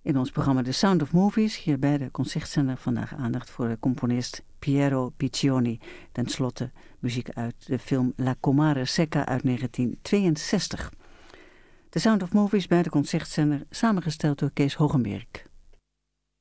In ons programma The Sound of Movies, hier bij de Concertzender, vandaag aandacht voor de componist Piero Piccioni. Ten slotte muziek uit de film La Comare Secca uit 1962. The Sound of Movies bij de Concertzender, samengesteld door Kees Hogenberg.